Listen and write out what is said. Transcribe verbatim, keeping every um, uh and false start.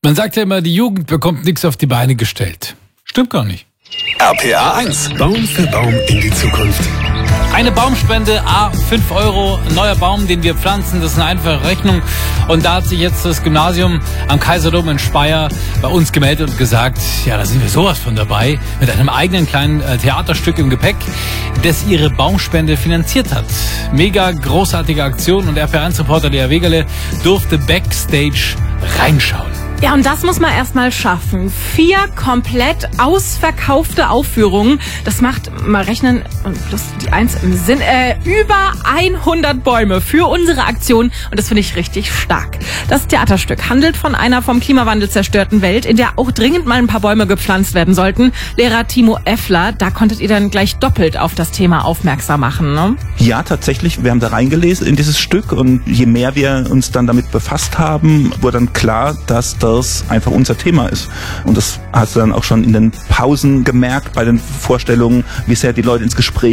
Man sagt ja immer, die Jugend bekommt nichts auf die Beine gestellt. Stimmt gar nicht. R P A eins. Baum für Baum in die Zukunft. Eine Baumspende, a fünf Euro, neuer Baum, den wir pflanzen, das ist eine einfache Rechnung. Und da hat sich jetzt das Gymnasium am Kaiserdom in Speyer bei uns gemeldet und gesagt, ja, da sind wir sowas von dabei, mit einem eigenen kleinen äh, Theaterstück im Gepäck, das ihre Baumspende finanziert hat. Mega großartige Aktion und R P A eins Reporter Lea Wegerle durfte Backstage reinschauen. Ja, und das muss man erstmal schaffen. Vier komplett ausverkaufte Aufführungen. Das macht, mal rechnen, und plus die Eins im Sinn, äh, über hundert Bäume für unsere Aktion. Und das finde ich richtig stark. Das Theaterstück handelt von einer vom Klimawandel zerstörten Welt, in der auch dringend mal ein paar Bäume gepflanzt werden sollten. Lehrer Timo Effler, da konntet ihr dann gleich doppelt auf das Thema aufmerksam machen, ne? Ja, tatsächlich. Wir haben da reingelesen in dieses Stück und je mehr wir uns dann damit befasst haben, wurde dann klar, dass das einfach unser Thema ist. Und das hast du dann auch schon in den Pausen gemerkt, bei den Vorstellungen, wie sehr die Leute ins Gespräch